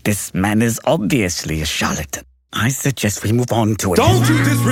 This man is obviously a charlatan. I suggest we move on to it. Don't you disrespect